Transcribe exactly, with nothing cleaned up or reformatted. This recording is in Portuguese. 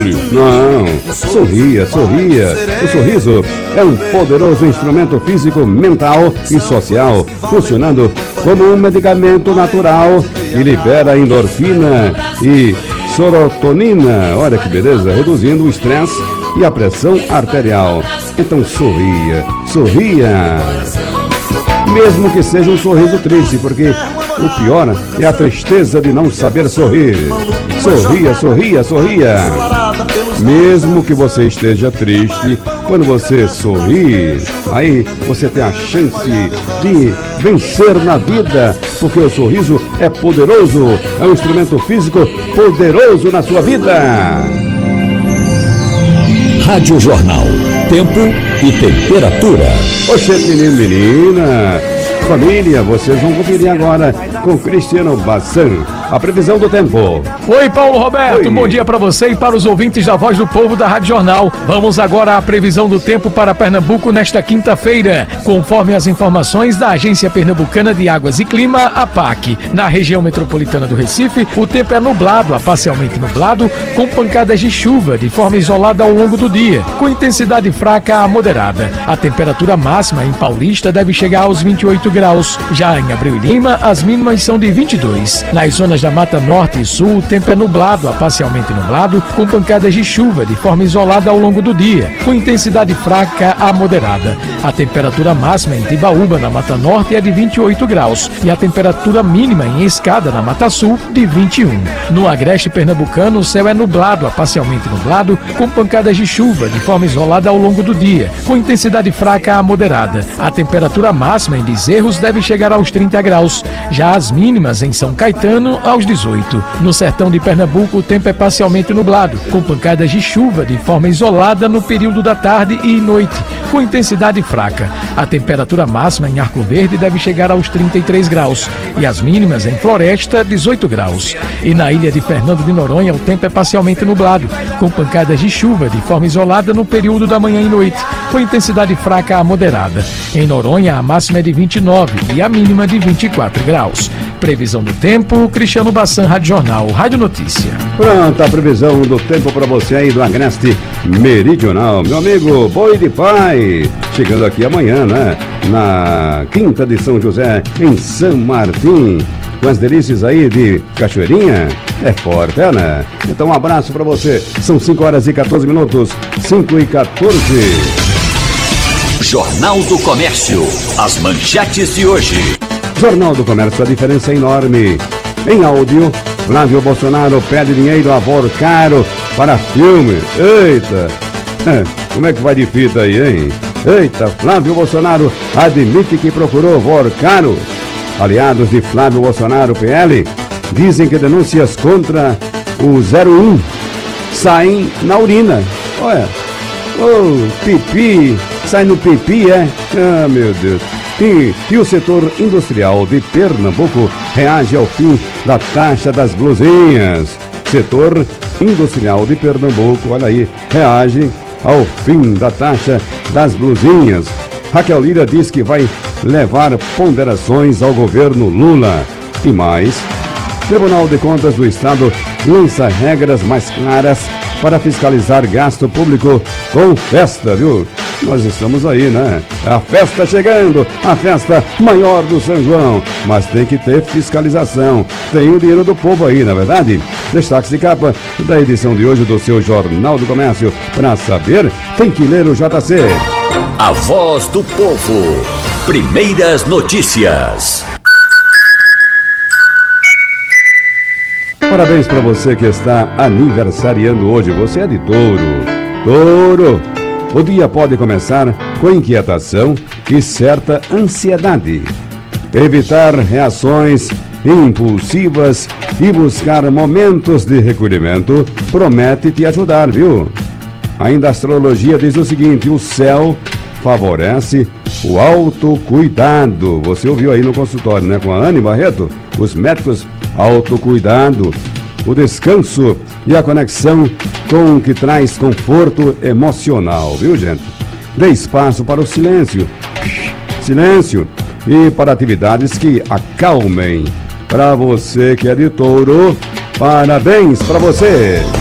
Não, sorria, sorria. O sorriso é um poderoso instrumento físico, mental e social, funcionando como um medicamento natural que libera endorfina e serotonina. Olha que beleza, reduzindo o estresse e a pressão arterial. Então sorria, sorria. Mesmo que seja um sorriso triste, porque o pior é a tristeza de não saber sorrir. Sorria, sorria, sorria. Mesmo que você esteja triste, quando você sorri, aí você tem a chance de vencer na vida, porque o sorriso é poderoso, é um instrumento físico poderoso na sua vida. Rádio Jornal, tempo e temperatura. Oxe, menino, menina, família, vocês vão conferir agora com Cristiano Bassan a previsão do tempo. Oi, Paulo Roberto, Oi. Bom dia para você e para os ouvintes da Voz do Povo da Rádio Jornal. Vamos agora à previsão do tempo para Pernambuco nesta quinta-feira. Conforme as informações da Agência Pernambucana de Águas e Clima, a APAC. Na região metropolitana do Recife, o tempo é nublado, a parcialmente nublado, com pancadas de chuva de forma isolada ao longo do dia, com intensidade fraca a moderada. A temperatura máxima em Paulista deve chegar aos vinte e oito graus. Já em Abreu e Lima, as mínimas são de vinte e dois. Nas zonas da Mata Norte e Sul, o tempo é nublado a parcialmente nublado, com pancadas de chuva de forma isolada ao longo do dia, com intensidade fraca a moderada. A temperatura máxima em Tibaúba, na Mata Norte, é de vinte e oito graus e a temperatura mínima em Escada, na Mata Sul, de vinte e um. No agreste pernambucano, o céu é nublado a parcialmente nublado, com pancadas de chuva de forma isolada ao longo do dia, com intensidade fraca a moderada. A temperatura máxima em Bezerros deve chegar aos trinta graus, já as mínimas em São Caetano aos dezoito. No sertão de Pernambuco, o tempo é parcialmente nublado, com pancadas de chuva de forma isolada no período da tarde e noite, com intensidade fraca. A temperatura máxima em Arco Verde deve chegar aos trinta e três graus e as mínimas em Floresta, dezoito graus. E na ilha de Fernando de Noronha, o tempo é parcialmente nublado, com pancadas de chuva de forma isolada no período da manhã e noite, com intensidade fraca a moderada. Em Noronha, a máxima é de vinte e nove e a mínima de vinte e quatro graus. Previsão do tempo, Cristiano Bassan, Rádio Jornal, Rádio Notícia. Pronta a previsão do tempo para você aí do Agreste Meridional. Meu amigo Boi de Pai, chegando aqui amanhã, né? Na Quinta de São José, em São Martim. Com as delícias aí de Cachoeirinha. É forte, é, né? Então um abraço para você. São cinco horas e quatorze minutos. cinco e quatorze. Jornal do Comércio. As manchetes de hoje. Jornal do Comércio, a diferença é enorme. Em áudio, Flávio Bolsonaro pede dinheiro a Vorcaro para filme. Eita! Como é que vai de fita aí, hein? Eita, Flávio Bolsonaro admite que procurou Vorcaro. Aliados de Flávio Bolsonaro, P L, dizem que denúncias contra o zero um saem na urina. Olha, oh, pipi, sai no pipi, é? Ah, meu Deus. E, e o setor industrial de Pernambuco reage ao fim da taxa das blusinhas. Setor industrial de Pernambuco, olha aí, reage ao fim da taxa das blusinhas. Raquel Lira diz que vai levar ponderações ao governo Lula. E mais, Tribunal de Contas do Estado lança regras mais claras para fiscalizar gasto público com festa, viu? Nós estamos aí, né? A festa chegando, a festa maior do São João. Mas tem que ter fiscalização. Tem o dinheiro do povo aí, na verdade? Destaques de capa da edição de hoje do seu Jornal do Comércio. Para saber, tem que ler o J C. A Voz do Povo. Primeiras notícias. Parabéns para você que está aniversariando hoje. Você é de touro. Touro! O dia pode começar com inquietação e certa ansiedade. Evitar reações impulsivas e buscar momentos de recolhimento promete te ajudar, viu? Ainda a astrologia diz o seguinte: o céu favorece o autocuidado. Você ouviu aí no consultório, né? Com a Anne Barreto, os médicos, autocuidado, o descanso e a conexão com o que traz conforto emocional, viu, gente? Dê espaço para o silêncio, silêncio e para atividades que acalmem. Para você que é de touro, parabéns para você!